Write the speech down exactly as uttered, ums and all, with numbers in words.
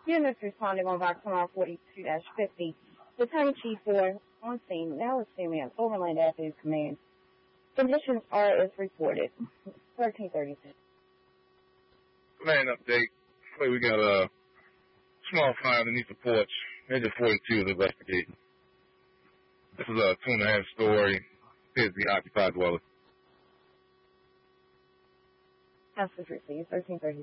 Units responding on Voxmar forty-two fifty. Battalion Chief four on scene, now assuming at Overland Avenue Command. Conditions are as reported. thirteen thirty-six. Command update. Wait, we got a small fire underneath the porch. Engine forty-two is investigating. This is a two and a half story, appears to be occupied dwelling. Message received, thirteen thirty-six.